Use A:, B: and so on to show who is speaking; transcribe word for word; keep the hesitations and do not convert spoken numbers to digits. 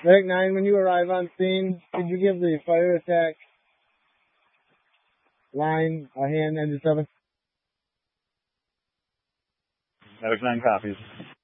A: Medic nine, when you arrive on scene, could you give the fire attack line a hand, engine seven?
B: Medic nine copies.